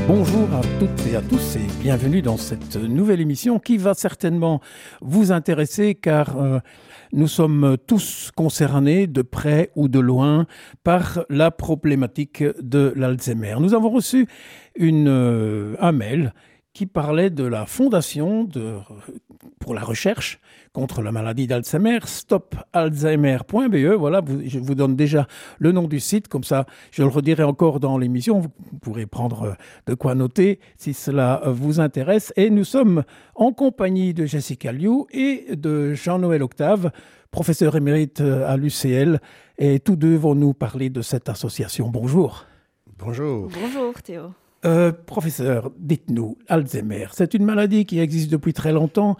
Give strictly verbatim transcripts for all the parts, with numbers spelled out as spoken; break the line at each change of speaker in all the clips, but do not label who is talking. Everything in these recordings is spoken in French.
Bonjour à toutes et à tous et bienvenue dans cette nouvelle émission qui va certainement vous intéresser car euh, nous sommes tous concernés de près ou de loin par la problématique de l'Alzheimer. Nous avons reçu une, euh, un mail qui parlait de la fondation de, pour la recherche contre la maladie d'Alzheimer, stop alzheimer point b e. Voilà, vous, je vous donne déjà le nom du site, comme ça je le redirai encore dans l'émission, vous pourrez prendre de quoi noter si cela vous intéresse. Et nous sommes en compagnie de Jessica Liu et de Jean-Noël Octave, professeur émérite à l'U C L, et tous deux vont nous parler de cette association. Bonjour.
Bonjour.
Bonjour Théo.
Euh, professeur, dites-nous, Alzheimer, c'est une maladie qui existe depuis très longtemps.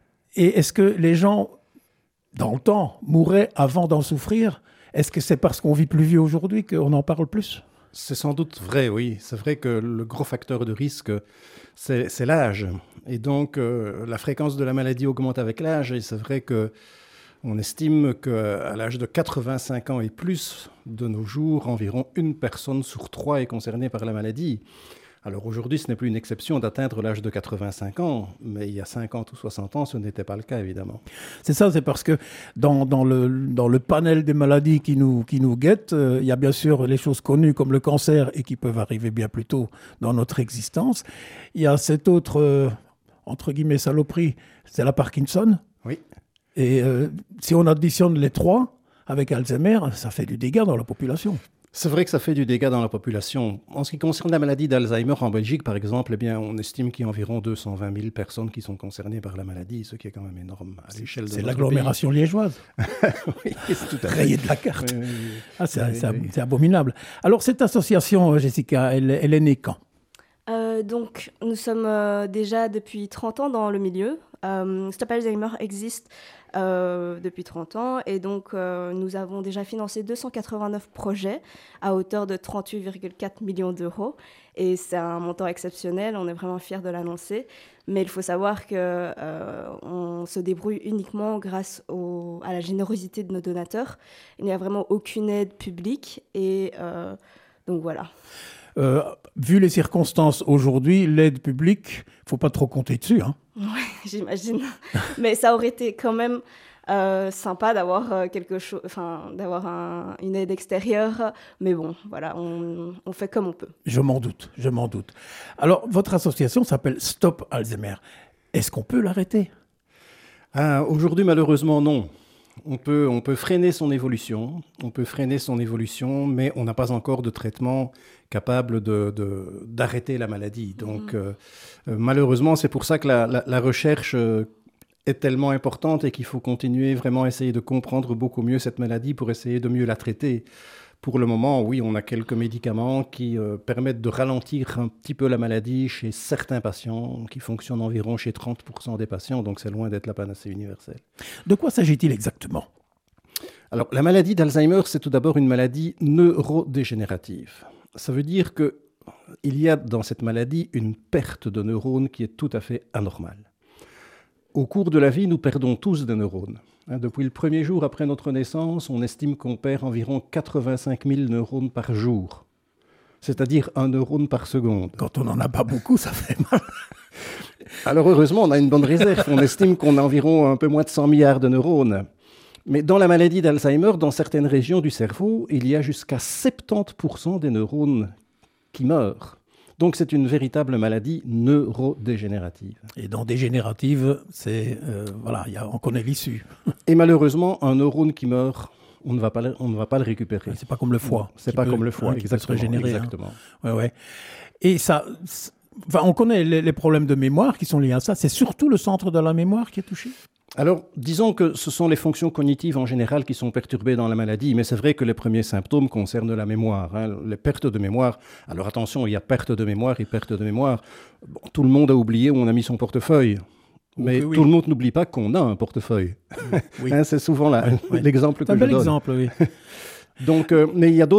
Et est-ce que les gens, dans le temps, mouraient avant d'en souffrir ? Est-ce que c'est parce qu'on vit plus vieux aujourd'hui qu'on en parle plus ?
C'est sans doute vrai, oui. C'est vrai que le gros facteur de risque, c'est, c'est l'âge. Et donc, euh, la fréquence de la maladie augmente avec l'âge. Et c'est vrai qu'on estime qu'à l'âge de quatre-vingt-cinq ans et plus, de nos jours, environ une personne sur trois est concernée par la maladie. Alors aujourd'hui, ce n'est plus une exception d'atteindre l'âge de quatre-vingt-cinq ans, mais il y a cinquante ou soixante ans, ce n'était pas le cas, évidemment.
C'est ça, c'est parce que dans, dans, le, dans le panel des maladies qui nous, qui nous guettent, euh, il y a bien sûr les choses connues comme le cancer et qui peuvent arriver bien plus tôt dans notre existence. Il y a cette autre, euh, entre guillemets, saloperie, c'est la Parkinson.
Oui.
Et euh, si on additionne les trois avec Alzheimer, ça fait du dégât dans la population.
C'est vrai que ça fait du dégât dans la population. En ce qui concerne la maladie d'Alzheimer en Belgique, par exemple, eh bien, on estime qu'il y a environ deux cent vingt mille personnes qui sont concernées par la maladie, ce qui est quand même énorme à l'échelle de
c'est
notre
l'agglomération
pays.
liégeoise.
Oui, c'est tout à fait.
Rayé de la carte.
Oui, oui, oui.
Ah, c'est,
Oui,
c'est,
oui.
c'est abominable. Alors, cette association, Jessica, elle, elle est née quand ?
Euh, donc, nous sommes euh, déjà depuis trente ans dans le milieu. Euh, Stop Alzheimer existe euh, depuis trente ans et donc euh, nous avons déjà financé deux cent quatre-vingt-neuf projets à hauteur de trente-huit virgule quatre millions d'euros et c'est un montant exceptionnel, on est vraiment fiers de l'annoncer, mais il faut savoir qu'on euh, se débrouille uniquement grâce au, à la générosité de nos donateurs. Il n'y a vraiment aucune aide publique et euh, donc voilà.
Euh, vu les circonstances aujourd'hui, l'aide publique, il ne faut pas trop compter dessus. Hein.
Oui, j'imagine. Mais ça aurait été quand même euh, sympa d'avoir euh, quelque chose, enfin, d'avoir un, une aide extérieure. Mais bon, voilà, on, on fait comme on peut.
Je m'en doute, je m'en doute. Alors, votre association s'appelle Stop Alzheimer. Est-ce qu'on peut l'arrêter ?
Ah, aujourd'hui, malheureusement, non. On peut, on peut freiner son évolution, on peut freiner son évolution, mais on n'a pas encore de traitement capable de, de, d'arrêter la maladie. Donc, mmh. euh, euh, malheureusement, c'est pour ça que la, la, la recherche euh, est tellement importante et qu'il faut continuer vraiment à essayer de comprendre beaucoup mieux cette maladie pour essayer de mieux la traiter. Pour le moment, oui, on a quelques médicaments qui euh, permettent de ralentir un petit peu la maladie chez certains patients, qui fonctionnent environ chez trente pour cent des patients, donc c'est loin d'être la panacée universelle.
De quoi s'agit-il exactement ?
Alors, la maladie d'Alzheimer, c'est tout d'abord une maladie neurodégénérative. Ça veut dire qu'il y a dans cette maladie une perte de neurones qui est tout à fait anormale. Au cours de la vie, nous perdons tous des neurones. Depuis le premier jour après notre naissance, on estime qu'on perd environ quatre-vingt-cinq mille neurones par jour, c'est-à-dire un neurone par seconde.
Quand on n'en a pas beaucoup, ça fait mal.
Alors heureusement, on a une bonne réserve. On estime qu'on a environ un peu moins de cent milliards de neurones. Mais dans la maladie d'Alzheimer, dans certaines régions du cerveau, il y a jusqu'à soixante-dix pour cent des neurones qui meurent. Donc c'est une véritable maladie neurodégénérative.
Et dans dégénérative, c'est, euh, voilà, y a, on connaît l'issue.
Et malheureusement, un neurone qui meurt, on ne va pas le, on ne va pas le récupérer.
C'est pas comme le foie.
Non, c'est pas
peut,
comme le foie,
hein,
exactement.
Régénérer,
exactement.
Hein. Ouais, ouais. Et ça, enfin, on connaît les, les problèmes de mémoire qui sont liés à ça. C'est surtout le centre de la mémoire qui est touché ?
Alors, disons que ce sont les fonctions cognitives en général qui sont perturbées dans la maladie, mais c'est vrai que les premiers symptômes concernent la mémoire, hein, les pertes de mémoire. Alors attention, il y a perte de mémoire et perte de mémoire. Bon, tout le monde a oublié où on a mis son portefeuille, mais oui, oui. tout le monde n'oublie pas qu'on a un portefeuille. Oui. hein, c'est souvent la,
oui, oui.
l'exemple que
je donne. C'est un bel
donne.
exemple, oui.
Donc, euh, mais il y a d'autres